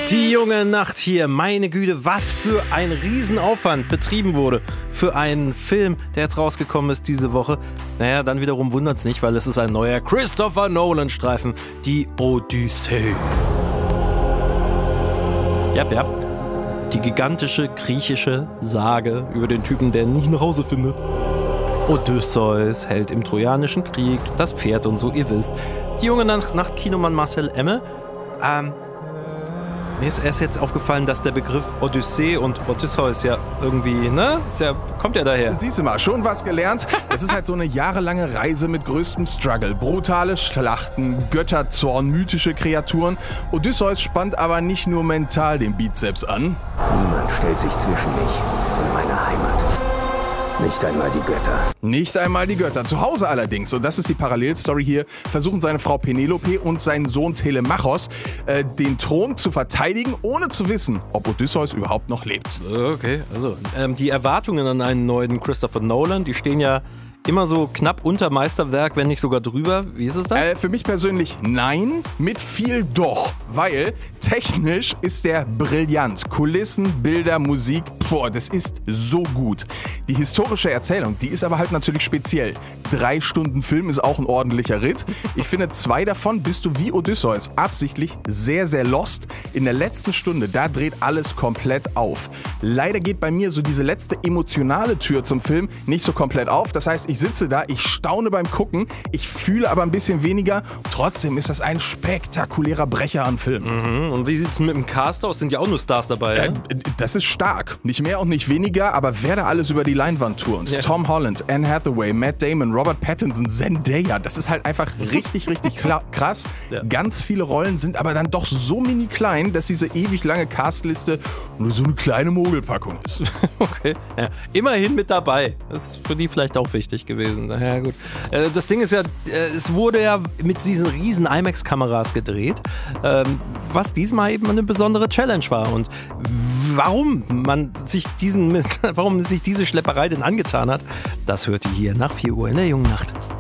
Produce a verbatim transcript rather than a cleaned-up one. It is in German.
Die junge Nacht hier, meine Güte, was für ein Riesenaufwand betrieben wurde für einen Film, der jetzt rausgekommen ist diese Woche. Naja, dann wiederum wundert es nicht, weil es ist ein neuer Christopher Nolan-Streifen, die Odyssee. Ja, ja. Die gigantische griechische Sage über den Typen, der nie nach Hause findet. Odysseus, Held im Trojanischen Krieg, das Pferd und so, ihr wisst. Die junge Nacht-Kinomann Marcel Emme, ähm, mir ist erst jetzt aufgefallen, dass der Begriff Odyssee und Odysseus ja irgendwie, ne? Ist ja, kommt ja daher. Siehst du mal, schon was gelernt? Es ist halt so eine jahrelange Reise mit größtem Struggle. Brutale Schlachten, Götterzorn, mythische Kreaturen. Odysseus spannt aber nicht nur mental den Bizeps an. Niemand stellt sich zwischen mich und meine Heimat. Nicht einmal die Götter. Nicht einmal die Götter. Zu Hause allerdings, und das ist die Parallelstory hier, versuchen seine Frau Penelope und sein Sohn Telemachos äh, den Thron zu verteidigen, ohne zu wissen, ob Odysseus überhaupt noch lebt. Okay, also ähm, die Erwartungen an einen neuen Christopher Nolan, die stehen ja immer so knapp unter Meisterwerk, wenn nicht sogar drüber. Wie ist es das? Äh, für mich persönlich nein, mit viel doch. Weil technisch ist der brillant. Kulissen, Bilder, Musik, boah, das ist so gut. Die historische Erzählung, die ist aber halt natürlich speziell. Drei Stunden Film ist auch ein ordentlicher Ritt. Ich finde, zwei davon bist du wie Odysseus absichtlich sehr, sehr lost. In der letzten Stunde, da dreht alles komplett auf. Leider geht bei mir so diese letzte emotionale Tür zum Film nicht so komplett auf. Das heißt, ich sitze da, ich staune beim Gucken, ich fühle aber ein bisschen weniger. Trotzdem ist das ein spektakulärer Brecher an Film. Mhm. Und wie sieht es mit dem Cast aus? Sind ja auch nur Stars dabei, äh, ja? Das ist stark. Nicht mehr und nicht weniger, aber wer da alles über die Leinwand turnt. Ja. Tom Holland, Anne Hathaway, Matt Damon, Robert Pattinson, Zendaya. Das ist halt einfach richtig, richtig krass. Ja. Ganz viele Rollen sind aber dann doch so mini klein, dass diese ewig lange Castliste nur so eine kleine Mogelpackung ist. Okay. Ja. Immerhin mit dabei. Das ist für die vielleicht auch wichtig gewesen. Ja, gut. Das Ding ist ja, es wurde ja mit diesen riesen IMAX-Kameras gedreht, was diesmal eben eine besondere Challenge war. Und warum man sich diesen, warum sich diese Schlepperei denn angetan hat, das hört ihr hier nach vier Uhr in der jungen Nacht.